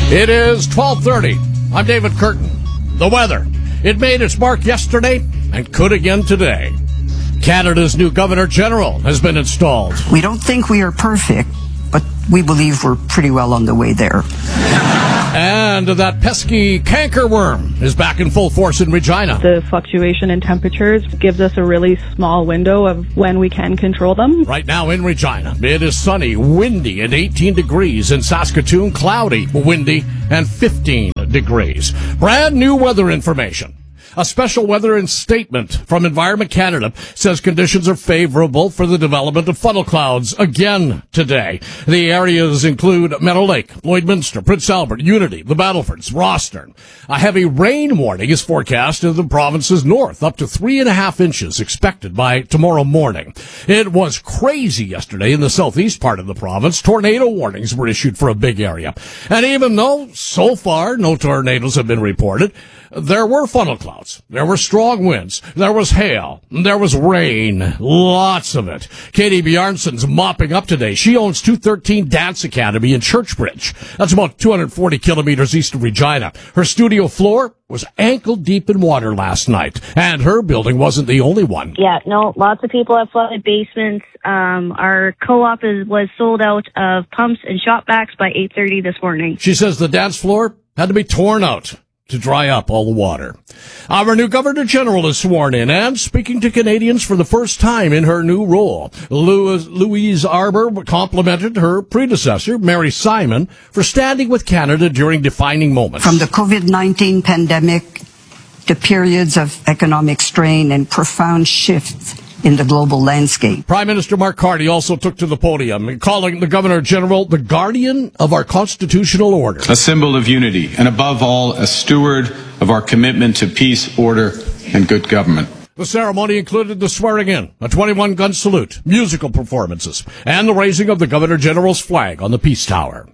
It is 12:30. I'm David Curtin. The weather. It made its mark yesterday and could again today. Canada's new Governor General has been installed. We don't think we are perfect, but we believe we're pretty well on the way there. And that pesky cankerworm is back in full force in Regina. The fluctuation in temperatures gives us a really small window of when we can control them. Right now in Regina, it is sunny, windy at 18 degrees. In Saskatoon, cloudy, windy, and 15 degrees. Brand new weather information. A special weather statement from Environment Canada says conditions are favorable for the development of funnel clouds again today. The areas include Meadow Lake, Lloydminster, Prince Albert, Unity, the Battlefords, Rostern. A heavy rain warning is forecast in the province's north, up to 3.5 inches expected by tomorrow morning. It was crazy yesterday in the southeast part of the province. Tornado warnings were issued for a big area. And even though so far no tornadoes have been reported, there were funnel clouds. There were strong winds. There was hail. There was rain. Lots of it. Katie Bjarnsson's mopping up today. She owns 213 Dance Academy in Churchbridge. That's about 240 kilometers east of Regina. Her studio floor was ankle deep in water last night. And her building wasn't the only one. Yeah, no, lots of people have flooded basements. Our co-op was sold out of pumps and shop vacs by 8:30 this morning. She says the dance floor had to be torn out to dry up all the water. Our new Governor General is sworn in and speaking to Canadians for the first time in her new role. Louise Arbour complimented her predecessor, Mary Simon, for standing with Canada during defining moments. From the COVID-19 pandemic to periods of economic strain and profound shifts in the global landscape. Prime Minister Mark Carney also took to the podium, calling the Governor General the guardian of our constitutional order. A symbol of unity, and above all, a steward of our commitment to peace, order, and good government. The ceremony included the swearing-in, a 21-gun salute, musical performances, and the raising of the Governor General's flag on the Peace Tower.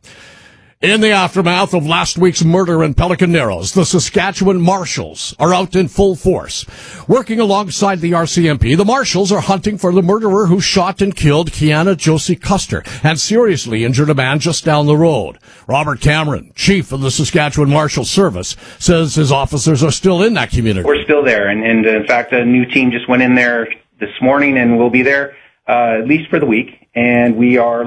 In the aftermath of last week's murder in Pelican Narrows, the Saskatchewan Marshals are out in full force. Working alongside the RCMP, the Marshals are hunting for the murderer who shot and killed Kiana Josie Custer and seriously injured a man just down the road. Robert Cameron, chief of the Saskatchewan Marshal Service, says his officers are still in that community. We're still there, and in fact, a new team just went in there this morning and will be there at least for the week, and we are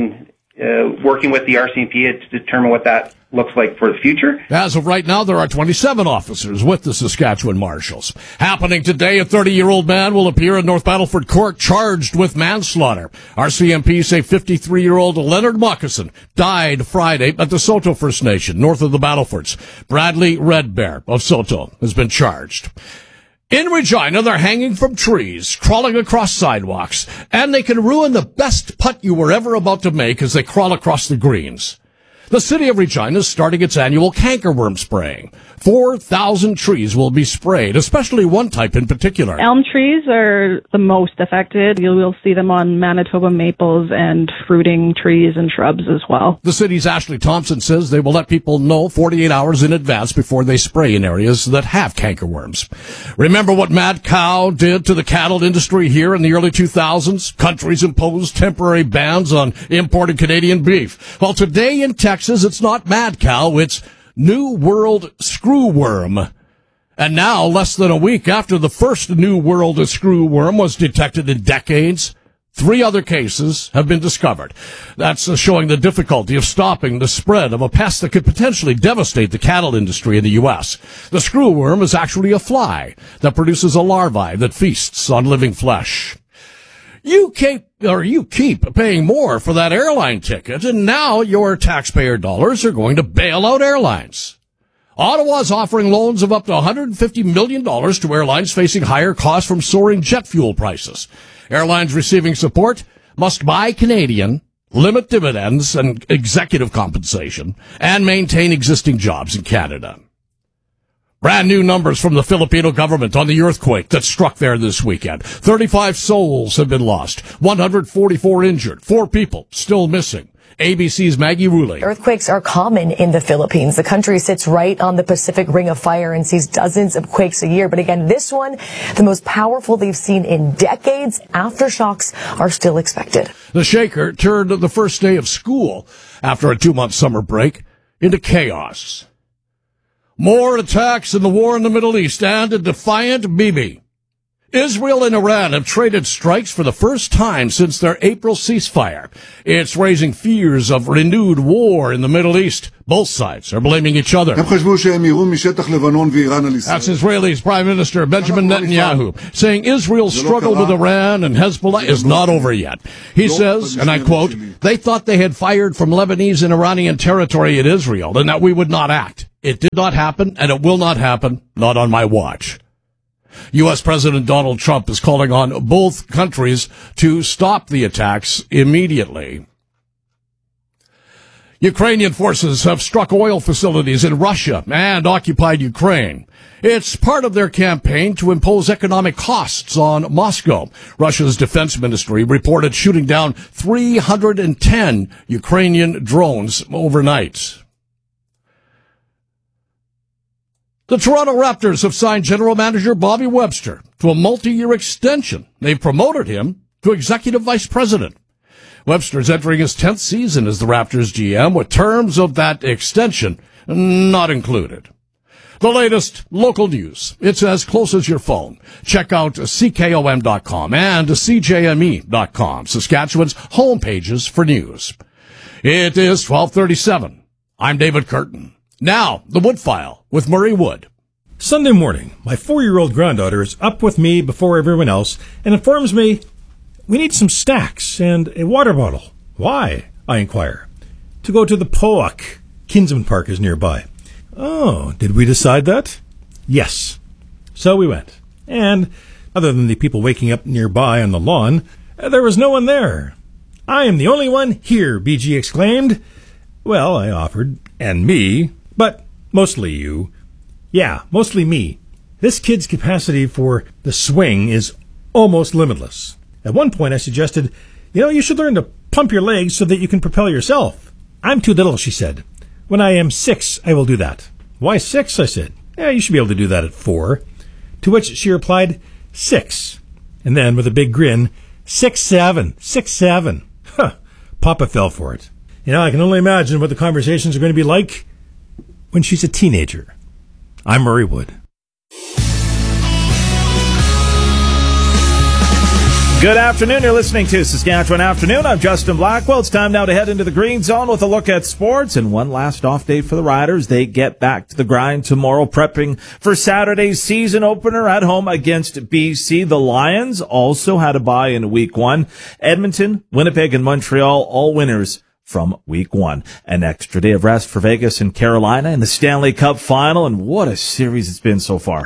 working with the RCMP to determine what that looks like for the future. As of right now, there are 27 officers with the Saskatchewan Marshals. Happening today, a 30-year-old man will appear in North Battleford Court charged with manslaughter. RCMP say 53-year-old Leonard Moccasin died Friday at the Soto First Nation, north of the Battlefords. Bradley Redbear of Soto has been charged. In Regina, they're hanging from trees, crawling across sidewalks, and they can ruin the best putt you were ever about to make as they crawl across the greens. The city of Regina is starting its annual cankerworm spraying. 4,000 trees will be sprayed, especially one type in particular. Elm trees are the most affected. You will see them on Manitoba maples and fruiting trees and shrubs as well. The city's Ashley Thompson says they will let people know 48 hours in advance before they spray in areas that have cankerworms. Remember what Mad Cow did to the cattle industry here in the early 2000s? Countries imposed temporary bans on imported Canadian beef. Well, today in Texas, it's not Mad Cow, it's New World Screwworm. And now, less than a week after the first New World Screwworm was detected in decades, 3 other cases have been discovered. That's showing the difficulty of stopping the spread of a pest that could potentially devastate the cattle industry in the U.S. The screwworm is actually a fly that produces a larvae that feasts on living flesh. You keep paying more for that airline ticket, and now your taxpayer dollars are going to bail out airlines. Ottawa's offering loans of up to $150 million to airlines facing higher costs from soaring jet fuel prices. Airlines receiving support must buy Canadian, limit dividends and executive compensation, and maintain existing jobs in Canada. Brand new numbers from the Filipino government on the earthquake that struck there this weekend. 35 souls have been lost, 144 injured, 4 people still missing. ABC's Maggie Ruley. Earthquakes are common in the Philippines. The country sits right on the Pacific Ring of Fire and sees dozens of quakes a year. But again, this one, the most powerful they've seen in decades. Aftershocks are still expected. The shaker turned the first day of school after a 2-month summer break into chaos. More attacks in the war in the Middle East and a defiant Bibi. Israel and Iran have traded strikes for the first time since their April ceasefire. It's raising fears of renewed war in the Middle East. Both sides are blaming each other. That's Israel's Prime Minister Benjamin Netanyahu saying Israel's struggle with Iran and Hezbollah is not over yet. He says, and I quote, they thought they had fired from Lebanese and Iranian territory at Israel and that we would not act. It did not happen, and it will not happen, not on my watch. U.S. President Donald Trump is calling on both countries to stop the attacks immediately. Ukrainian forces have struck oil facilities in Russia and occupied Ukraine. It's part of their campaign to impose economic costs on Moscow. Russia's defense ministry reported shooting down 310 Ukrainian drones overnight. The Toronto Raptors have signed general manager Bobby Webster to a multi-year extension. They've promoted him to executive vice president. Webster's entering his 10th season as the Raptors GM, with terms of that extension not included. The latest local news. It's as close as your phone. Check out CKOM.com and CJME.com, Saskatchewan's home pages for news. It is 12:37. I'm David Curtin. Now, the Wood File with Murray Wood. Sunday morning, my 4-year-old granddaughter is up with me before everyone else and informs me we need some snacks and a water bottle. Why? I inquire. To go to the Poak. Kinsman Park is nearby. Oh, did we decide that? Yes. So we went. And other than the people waking up nearby on the lawn, there was no one there. I am the only one here, BG exclaimed. Well, I offered, and me, but mostly you. Yeah, mostly me. This kid's capacity for the swing is almost limitless. At one point I suggested, you should learn to pump your legs so that you can propel yourself. I'm too little, she said. When I am 6, I will do that. Why 6? I said. You should be able to do that at 4. To which she replied, 6. And then with a big grin, 6'7", 6'7". Huh. Papa fell for it. I can only imagine what the conversations are going to be like when she's a teenager. I'm Murray Wood. Good afternoon. You're listening to Saskatchewan Afternoon. I'm Justin Blackwell. It's time now to head into the Green Zone with a look at sports. And one last off day for the Riders. They get back to the grind tomorrow, prepping for Saturday's season opener at home against BC. The Lions also had a bye in week 1. Edmonton, Winnipeg, and Montreal, all winners from week 1. An extra day of rest for Vegas and Carolina in the Stanley Cup final, and what a series it's been so far.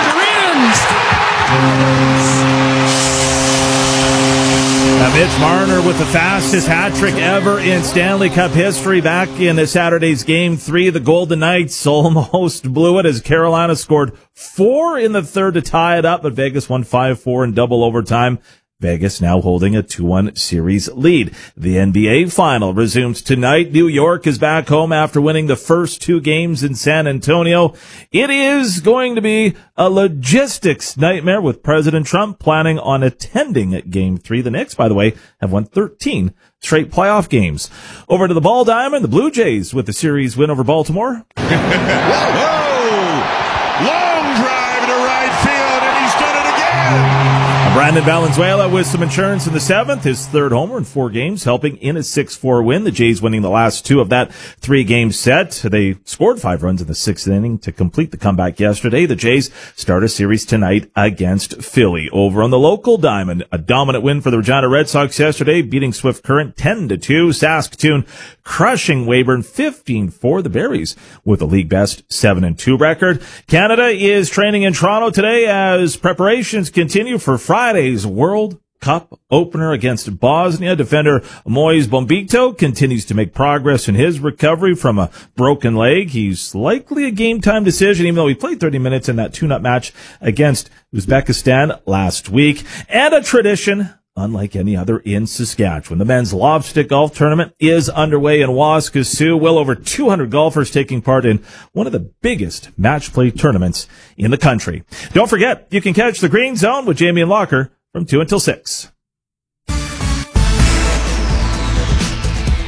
Mitch Marner with the fastest hat trick ever in Stanley Cup history back in Saturday's Game 3. The Golden Knights almost blew it as Carolina scored 4 in the third to tie it up, but Vegas won 5-4 in double overtime. Vegas now holding a 2-1 series lead. The NBA final resumes tonight. New York is back home after winning the first 2 games in San Antonio. It is going to be a logistics nightmare with President Trump planning on attending Game 3. The Knicks, by the way, have won 13 straight playoff games. Over to the Ball Diamond, the Blue Jays with the series win over Baltimore. Whoa! Long drive to right field, and he's done it again! Brandon Valenzuela with some insurance in the 7th, his 3rd homer in 4 games, helping in a 6-4 win. The Jays winning the last 2 of that 3-game set. They scored 5 runs in the 6th inning to complete the comeback yesterday. The Jays start a series tonight against Philly. Over on the local diamond, a dominant win for the Regina Red Sox yesterday, beating Swift Current 10-2. Saskatoon crushing Weyburn 15-4. The Berries with a league best 7-2 record. Canada is training in Toronto today as preparations continue for Friday's World Cup opener against Bosnia. Defender Moise Bombito continues to make progress in his recovery from a broken leg. He's likely a game-time decision, even though he played 30 minutes in that tune-up match against Uzbekistan last week. And a tradition unlike any other in Saskatchewan. The men's lobstick golf tournament is underway in Waskesiu. Well over 200 golfers taking part in one of the biggest match play tournaments in the country. Don't forget, you can catch the Green Zone with Jamie and Locker from 2 until 6.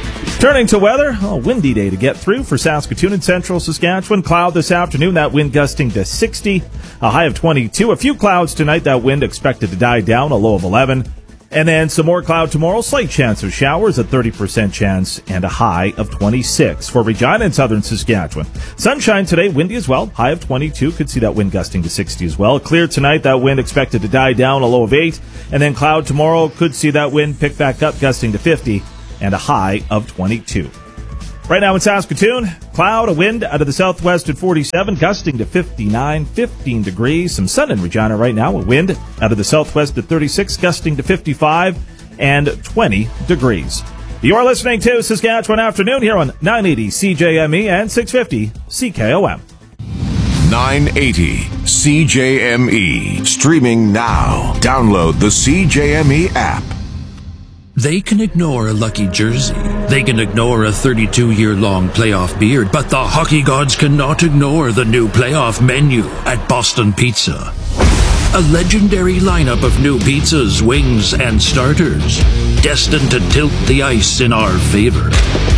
Turning to weather, a windy day to get through for Saskatoon and central Saskatchewan. Cloud this afternoon, that wind gusting to 60, a high of 22. A few clouds tonight, that wind expected to die down, a low of 11. And then some more cloud tomorrow, slight chance of showers, a 30% chance, and a high of 26 for Regina and southern Saskatchewan. Sunshine today, windy as well, high of 22. Could see that wind gusting to 60 as well. Clear tonight, that wind expected to die down, a low of 8. And then cloud tomorrow, could see that wind pick back up, gusting to 50, and a high of 22. Right now in Saskatoon, cloud, a wind out of the southwest at 47, gusting to 59, 15 degrees. Some sun in Regina right now, a wind out of the southwest at 36, gusting to 55 and 20 degrees. You are listening to Saskatchewan Afternoon here on 980 CJME and 650 CKOM. 980 CJME. Streaming now. Download the CJME app. They can ignore a lucky jersey. They can ignore a 32-year-long playoff beard, but the hockey gods cannot ignore the new playoff menu at Boston Pizza. A legendary lineup of new pizzas, wings, and starters, destined to tilt the ice in our favor.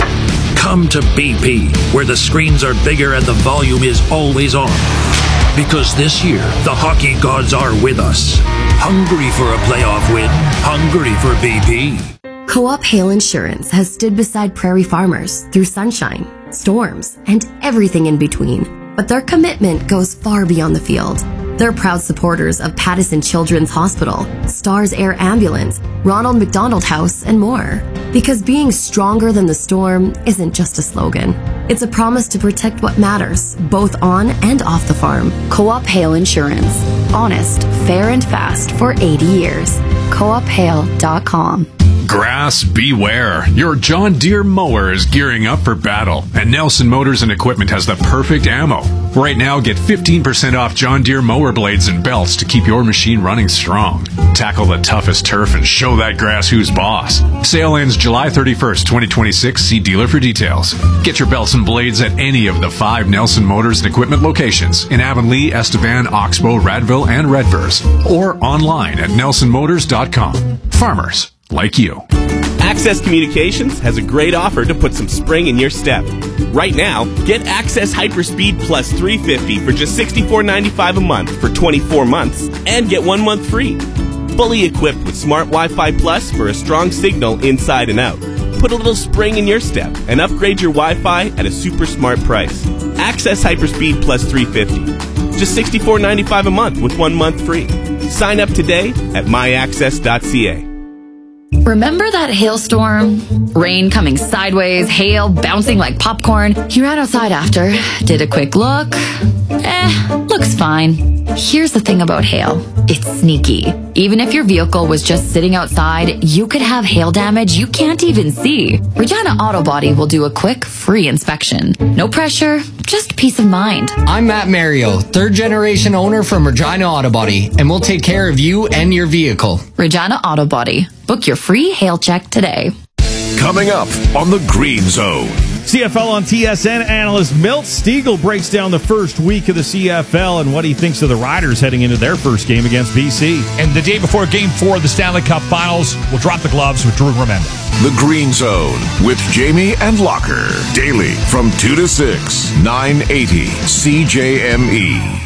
Come to BP, where the screens are bigger and the volume is always on. Because this year, the hockey gods are with us. Hungry for a playoff win. Hungry for BP. Co-op Hail Insurance has stood beside prairie farmers through sunshine, storms, and everything in between. But their commitment goes far beyond the field. They're proud supporters of Pattison Children's Hospital, Stars Air Ambulance, Ronald McDonald House, and more. Because being stronger than the storm isn't just a slogan. It's a promise to protect what matters, both on and off the farm. Co-op Hail Insurance. Honest, fair, and fast for 80 years. CoopHail.com. Grass beware. Your John Deere mower is gearing up for battle, and Nelson Motors and Equipment has the perfect ammo. Right now, get 15% off John Deere mower blades and belts to keep your machine running strong. Tackle the toughest turf and show that grass who's boss. Sale ends July 31st, 2026. See dealer for details. Get your belts and blades at any of the 5 Nelson Motors and Equipment locations in Avonlea, Estevan, Oxbow, Radville, and Redvers, or online at nelsonmotors.com. Farmers like you. Access Communications has a great offer to put some spring in your step. Right now, get Access Hyperspeed Plus 350 for just $64.95 a month for 24 months and get 1 month free. Fully equipped with Smart Wi-Fi Plus for a strong signal inside and out. Put a little spring in your step and upgrade your Wi-Fi at a super smart price. Access Hyperspeed Plus 350. Just $64.95 a month with 1 month free. Sign up today at myaccess.ca. Remember that hailstorm? Rain coming sideways, hail bouncing like popcorn. He ran outside after, did a quick look. Looks fine. Here's the thing about hail. It's sneaky. Even if your vehicle was just sitting outside, you could have hail damage you can't even see. Regina Auto Body will do a quick, free inspection. No pressure, just peace of mind. I'm Matt Mario, 3rd generation owner from Regina Auto Body, and we'll take care of you and your vehicle. Regina Auto Body. Book your free hail check today. Coming up on the Green Zone. CFL on TSN analyst Milt Stiegel breaks down the first week of the CFL and what he thinks of the Riders heading into their first game against BC. And the day before Game 4 of the Stanley Cup Finals, we'll drop the gloves with Drew Remenda. The Green Zone with Jamie and Locker. Daily from 2 to 6, 980 CJME.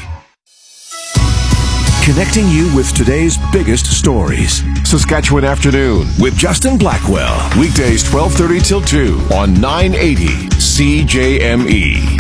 Connecting you with today's biggest stories. Saskatchewan Afternoon with Justin Blackwell. Weekdays 12:30 till 2 on 980 CJME.